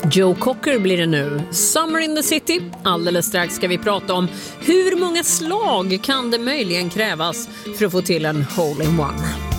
Joe Cocker blir det nu. Summer in the City. Alldeles strax ska vi prata om hur många slag kan det möjligen krävas för att få till en hole-in-one.